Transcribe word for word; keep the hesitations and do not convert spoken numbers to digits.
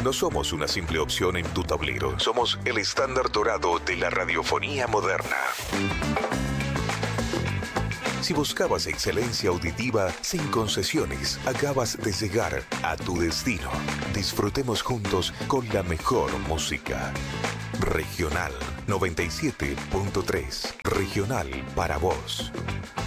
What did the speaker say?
No somos una simple opción en tu tablero. Somos el estándar dorado de la radiofonía moderna. Si buscabas excelencia auditiva sin concesiones, acabas de llegar a tu destino. Disfrutemos juntos con la mejor música. Regional noventa y siete punto tres. Regional para vos.